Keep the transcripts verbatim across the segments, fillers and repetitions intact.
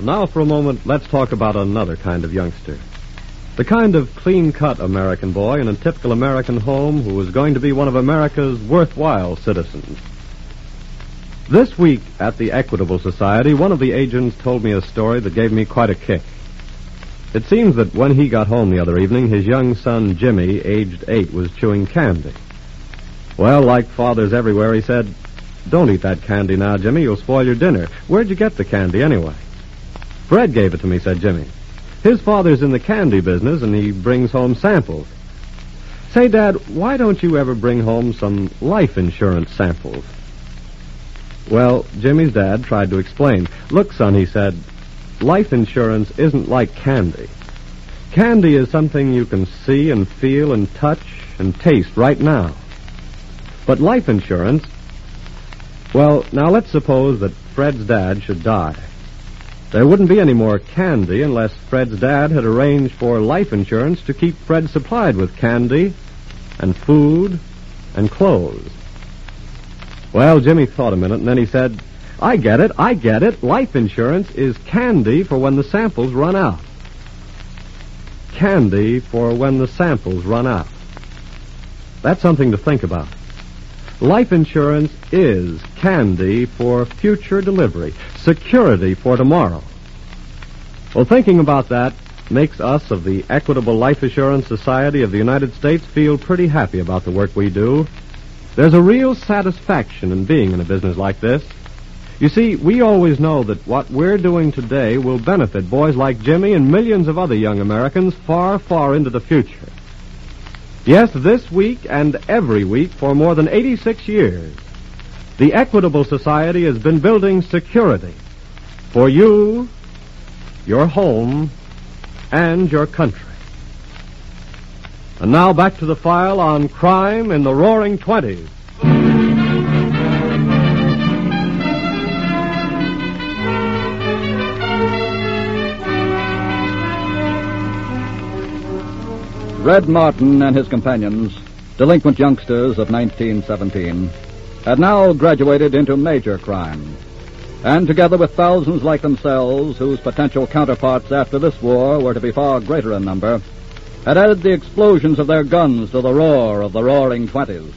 Now, for a moment, let's talk about another kind of youngster. The kind of clean-cut American boy in a typical American home who is going to be one of America's worthwhile citizens. This week at the Equitable Society, one of the agents told me a story that gave me quite a kick. It seems that when he got home the other evening, his young son, Jimmy, aged eight, was chewing candy. Well, like fathers everywhere, he said, "Don't eat that candy now, Jimmy. You'll spoil your dinner. Where'd you get the candy anyway?" "Fred gave it to me," said Jimmy. "His father's in the candy business, and he brings home samples." "Say, Dad, why don't you ever bring home some life insurance samples?" Well, Jimmy's dad tried to explain. "Look, son," he said, "life insurance isn't like candy. Candy is something you can see and feel and touch and taste right now. But life insurance, well, now let's suppose that Fred's dad should die. There wouldn't be any more candy unless Fred's dad had arranged for life insurance to keep Fred supplied with candy and food and clothes." Well, Jimmy thought a minute, and then he said, I get it, I get it. Life insurance is candy for when the samples run out." Candy for when the samples run out. That's something to think about. Life insurance is candy for future delivery, security for tomorrow. Well, thinking about that makes us of the Equitable Life Assurance Society of the United States feel pretty happy about the work we do. There's a real satisfaction in being in a business like this. You see, we always know that what we're doing today will benefit boys like Jimmy and millions of other young Americans far, far into the future. Yes, this week and every week for more than eighty-six years, the Equitable Society has been building security for you, your home, and your country. And now back to the file on crime in the Roaring Twenties. Red Martin and his companions, delinquent youngsters of nineteen seventeen, had now graduated into major crime. And together with thousands like themselves, whose potential counterparts after this war were to be far greater in number, had added the explosions of their guns to the roar of the Roaring Twenties.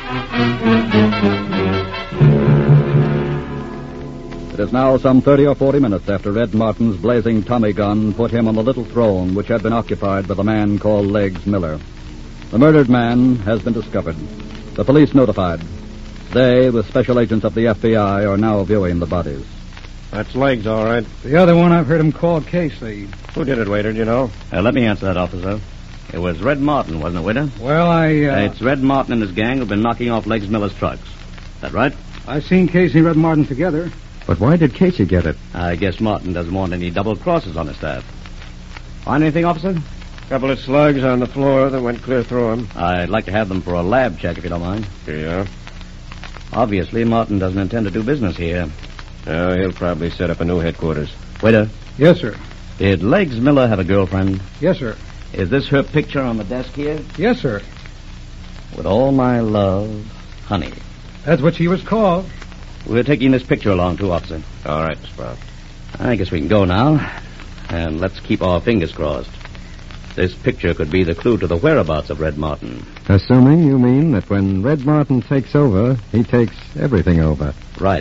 It is now some thirty or forty minutes after Red Martin's blazing Tommy gun put him on the little throne which had been occupied by the man called Legs Miller. The murdered man has been discovered. The police notified. They, with special agents of the F B I, are now viewing the bodies. That's Legs, all right. The other one I've heard him call Casey. Who did it, waiter, do you know? Uh, let me answer that, officer. It was Red Martin, wasn't it, waiter? Well, I, uh... uh... It's Red Martin and his gang who've been knocking off Legs Miller's trucks. Is that right? I've seen Casey and Red Martin together. But why did Casey get it? I guess Martin doesn't want any double crosses on his staff. Find anything, officer? Couple of slugs on the floor that went clear through him. I'd like to have them for a lab check, if you don't mind. Here you are. Obviously, Martin doesn't intend to do business here. Oh, he'll probably set up a new headquarters. Waiter. Yes, sir. Did Legs Miller have a girlfriend? Yes, sir. Is this her picture on the desk here? Yes, sir. With all my love, Honey. That's what she was called. We're taking this picture along, too, officer. All right, Sprout. I guess we can go now. And let's keep our fingers crossed. This picture could be the clue to the whereabouts of Red Martin. Assuming you mean that when Red Martin takes over, he takes everything over. Right.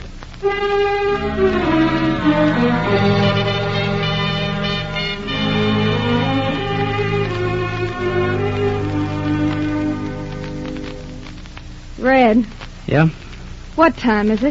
Red. Yeah? What time is it?